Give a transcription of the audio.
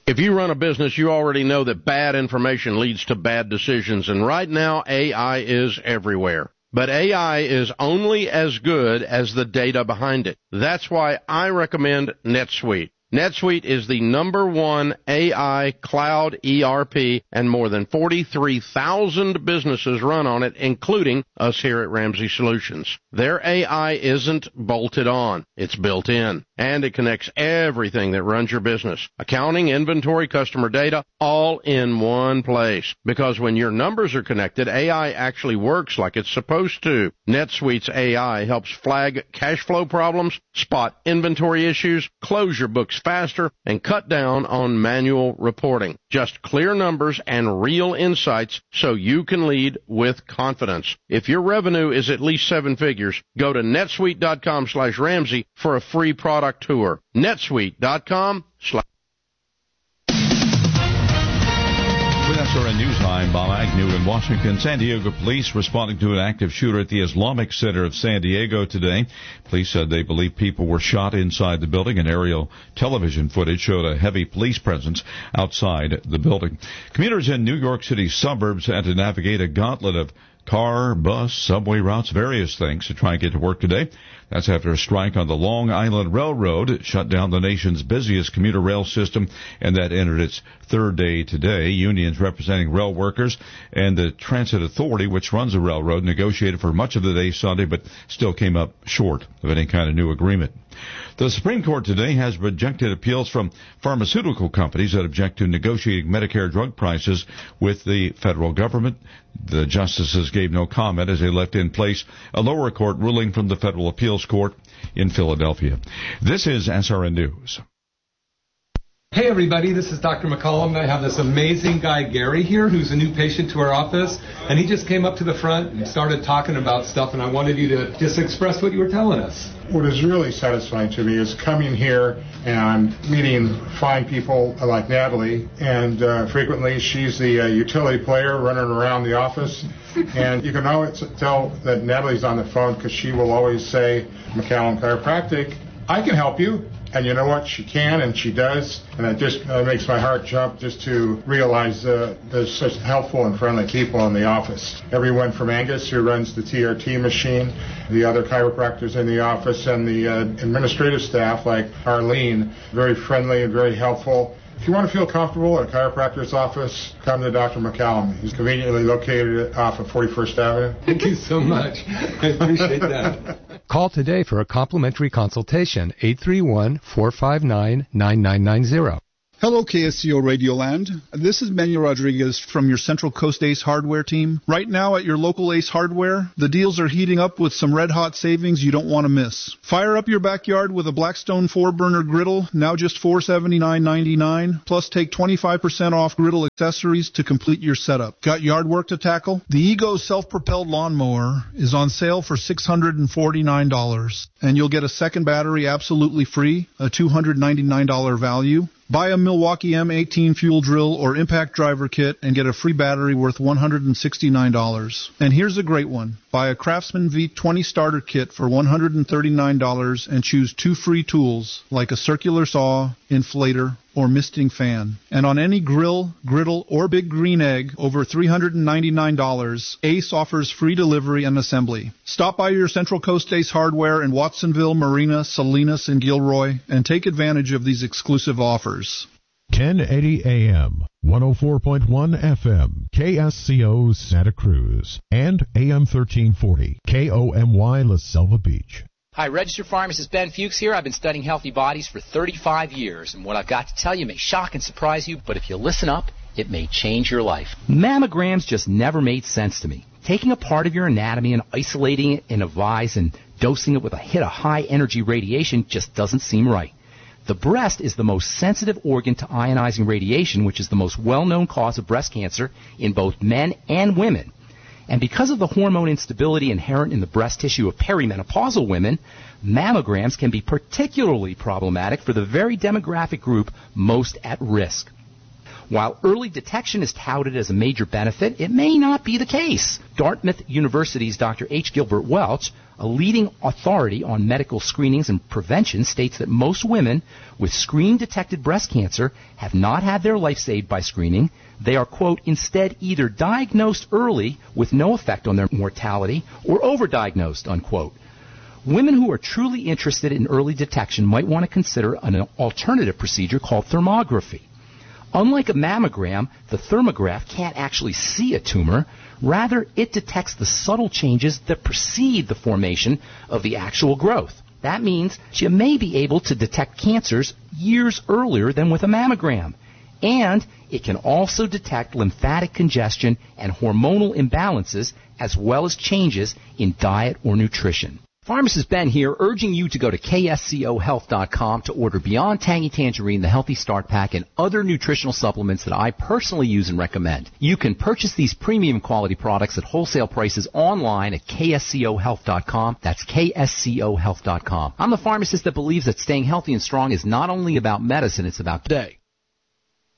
If you run a business, you already know that bad information leads to bad decisions, and right now AI is everywhere. But AI is only as good as the data behind it. That's why I recommend NetSuite. NetSuite is the #1 AI cloud ERP, and more than 43,000 businesses run on it, including us here at Ramsey Solutions. Their AI isn't bolted on, it's built in, and it connects everything that runs your business. Accounting, inventory, customer data, all in one place. Because when your numbers are connected, AI actually works like it's supposed to. NetSuite's AI helps flag cash flow problems, spot inventory issues, close your books faster, and cut down on manual reporting. Just clear numbers and real insights so you can lead with confidence. If your revenue is at least 7 figures, go to netsuite.com/Ramsey for a free product tour. netsuite.com/. With SRN Newsline, Bob Agnew in Washington. San Diego police responding to an active shooter at the Islamic Center of San Diego today. Police said they believe people were shot inside the building, and aerial television footage showed a heavy police presence outside the building. Commuters in New York City suburbs had to navigate a gauntlet of car, bus, subway routes, various things to try and get to work today. That's after a strike on the Long Island Railroad. It shut down the nation's busiest commuter rail system, and that entered its third day today. Unions representing rail workers and the Transit Authority, which runs the railroad, negotiated for much of the day Sunday, but still came up short of any kind of new agreement. The Supreme Court today has rejected appeals from pharmaceutical companies that object to negotiating Medicare drug prices with the federal government. The justices gave no comment as they left in place a lower court ruling from the Federal Appeals Court in Philadelphia. This is SRN News. Hey everybody, this is Dr. McCollum. I have this amazing guy, Gary, here, who's a new patient to our office, and he just came up to the front and started talking about stuff, and I wanted you to just express what you were telling us. What is really satisfying to me is coming here and meeting fine people like Natalie, and frequently she's the utility player running around the office, and you can always tell that Natalie's on the phone because she will always say, McCallum Chiropractic, I can help you. And you know what? She can, and she does. And it just makes my heart jump just to realize there's such helpful and friendly people in the office. Everyone from Angus, who runs the TRT machine, the other chiropractors in the office, and the administrative staff like Arlene, very friendly and very helpful. If you want to feel comfortable at a chiropractor's office, come to Dr. McCallum. He's conveniently located off of 41st Avenue. Thank you so much. I appreciate that. Call today for a complimentary consultation, 831-459-9990. Hello, KSCO Radioland. This is Manuel Rodriguez from your Central Coast Ace Hardware team. Right now at your local Ace Hardware, the deals are heating up with some red-hot savings you don't want to miss. Fire up your backyard with a Blackstone 4-burner griddle, now just $479.99, plus take 25% off griddle accessories to complete your setup. Got yard work to tackle? The Ego self-propelled lawnmower is on sale for $649, and you'll get a second battery absolutely free, a $299 value. Buy a Milwaukee M18 fuel drill or impact driver kit and get a free battery worth $169. And here's a great one. Buy a Craftsman V20 starter kit for $139 and choose 2 free tools like a circular saw, inflator, or misting fan. And on any grill, griddle, or big green egg over $399, Ace offers free delivery and assembly. Stop by your Central Coast Ace Hardware in Watsonville, Marina, Salinas, and Gilroy and take advantage of these exclusive offers. 1080 AM, 104.1 FM, KSCO Santa Cruz, and AM 1340, KOMY La Selva Beach. Hi, registered pharmacist Ben Fuchs here. I've been studying healthy bodies for 35 years, and what I've got to tell you may shock and surprise you, but if you listen up, it may change your life. Mammograms just never made sense to me. Taking a part of your anatomy and isolating it in a vise and dosing it with a hit of high-energy radiation just doesn't seem right. The breast is the most sensitive organ to ionizing radiation, which is the most well-known cause of breast cancer in both men and women. And because of the hormone instability inherent in the breast tissue of perimenopausal women, mammograms can be particularly problematic for the very demographic group most at risk. While early detection is touted as a major benefit, it may not be the case. Dartmouth University's Dr. H. Gilbert Welch, a leading authority on medical screenings and prevention, states that most women with screen-detected breast cancer have not had their life saved by screening. They are, quote, instead either diagnosed early with no effect on their mortality or overdiagnosed, unquote. Women who are truly interested in early detection might want to consider an alternative procedure called thermography. Unlike a mammogram, the thermograph can't actually see a tumor. Rather, it detects the subtle changes that precede the formation of the actual growth. That means you may be able to detect cancers years earlier than with a mammogram. And it can also detect lymphatic congestion and hormonal imbalances, as well as changes in diet or nutrition. Pharmacist Ben here, urging you to go to kscohealth.com to order Beyond Tangy Tangerine, the Healthy Start Pack, and other nutritional supplements that I personally use and recommend. You can purchase these premium quality products at wholesale prices online at kscohealth.com. That's kscohealth.com. I'm the pharmacist that believes that staying healthy and strong is not only about medicine, it's about today.